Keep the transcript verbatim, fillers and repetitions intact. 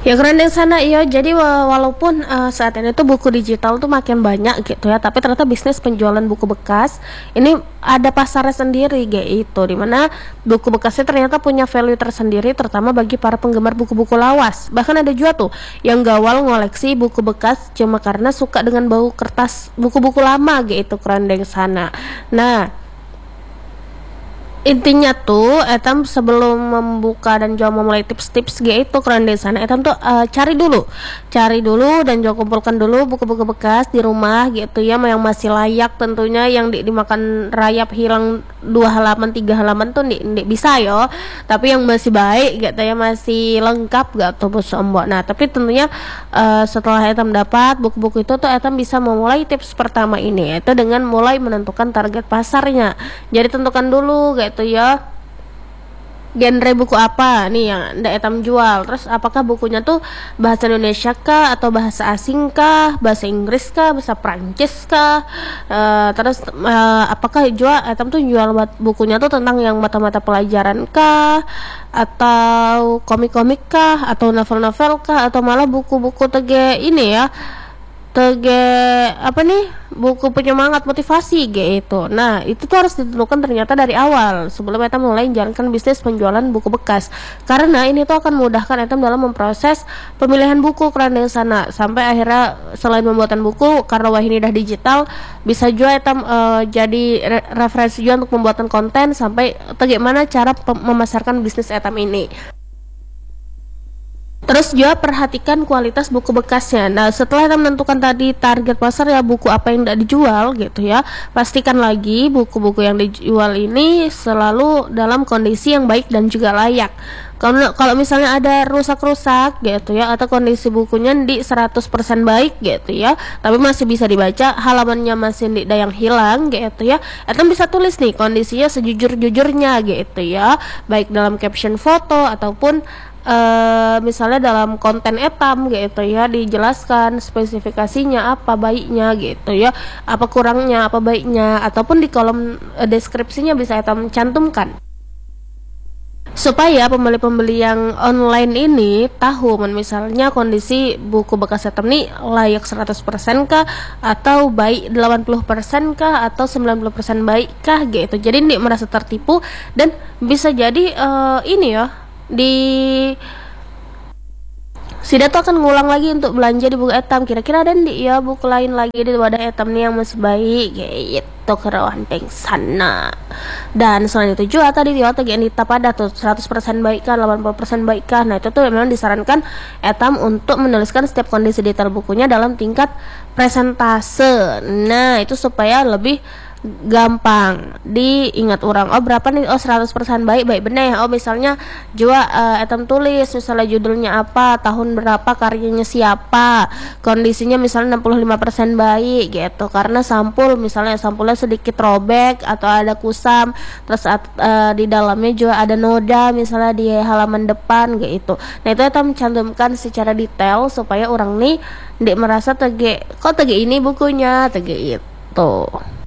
Ya keren yang sana iya. Jadi wa- walaupun eh, saat ini tuh buku digital tuh makin banyak gitu ya, tapi ternyata bisnis penjualan buku bekas ini ada pasarnya sendiri gitu, dimana buku bekasnya ternyata punya value tersendiri, terutama bagi para penggemar buku-buku lawas. Bahkan ada juga tuh yang gawal ngoleksi buku bekas cuma karena suka dengan bau kertas buku-buku lama gitu, keren deh sana. Nah, intinya tuh etam sebelum membuka dan juga memulai tips-tips gitu keren di sana, etam tuh eh, cari dulu cari dulu dan juga kumpulkan dulu buku-buku bekas di rumah gitu ya, yang masih layak tentunya, yang di, dimakan rayap hilang dua halaman tiga halaman tuh di, di bisa yo, tapi yang masih baik gitu ya, masih lengkap gak tuh bos ombok. Nah tapi tentunya eh, setelah etam dapat buku-buku itu tuh etam bisa memulai tips pertama ini, yaitu dengan mulai menentukan target pasarnya. Jadi tentukan dulu gitu ya, genre buku apa nih yang ndak etam jual, terus apakah bukunya tuh bahasa Indonesia kah atau bahasa asing kah, bahasa Inggris kah, bahasa Prancis kah. Eh, terus eh, apakah jual etam tuh jual buat bukunya tuh tentang yang mata-mata pelajaran kah, atau komik-komik kah, atau novel-novel kah, atau malah buku-buku tege ini ya, tege apa nih, buku penyemangat motivasi gitu. Nah itu tuh harus ditentukan ternyata dari awal sebelum Etam mulai menjalankan bisnis penjualan buku bekas, karena ini tuh akan memudahkan Etam dalam memproses pemilihan buku kerana sana, sampai akhirnya selain pembuatan buku, karena wah ini udah digital, bisa juga Etam eh, jadi re- referensi juga untuk pembuatan konten, sampai bagaimana cara pem- memasarkan bisnis Etam ini. Terus juga perhatikan kualitas buku bekasnya. Nah, setelah kita menentukan tadi target pasar ya, buku apa yang tidak dijual gitu ya, pastikan lagi buku-buku yang dijual ini selalu dalam kondisi yang baik dan juga layak. Kalau kalau misalnya ada rusak-rusak gitu ya, atau kondisi bukunya di seratus persen baik gitu ya, tapi masih bisa dibaca, halamannya masih tidak yang hilang gitu ya, atau bisa tulis nih kondisinya sejujur-jujurnya gitu ya, baik dalam caption foto ataupun eh misalnya dalam konten etam gitu ya, dijelaskan spesifikasinya apa baiknya gitu ya, apa kurangnya apa baiknya, ataupun di kolom eh, deskripsinya bisa etam cantumkan, supaya pembeli-pembeli yang online ini tahu men misalnya kondisi buku bekas etam nih layak seratus persen kah, atau baik delapan puluh persen kah, atau sembilan puluh persen baik kah gitu. Jadi ini merasa tertipu, dan bisa jadi eh, ini ya, di Sida tuh akan ngulang lagi untuk belanja di buku etam. Kira-kira ada nih ya buku lain lagi di wadah etam nih yang masih baik gitu, kerawan teng sana. Dan selain itu juga tadi di otak yang pada tuh seratus persen baik kah, delapan puluh persen baik kah. Nah itu tuh memang disarankan etam untuk menuliskan setiap kondisi detail bukunya dalam tingkat presentase. Nah itu supaya lebih gampang diingat orang. Oh berapa nih, oh seratus persen baik, baik bener. Oh misalnya juga uh, etam tulis misalnya judulnya apa, tahun berapa, karyanya siapa, kondisinya misalnya enam puluh lima persen baik gitu, karena sampul misalnya sampulnya sedikit robek atau ada kusam, terus uh, di dalamnya juga ada noda misalnya di halaman depan gitu. Nah itu etam cantumkan secara detail supaya orang nih ndik merasa tege, kok tege ini bukunya tege itu.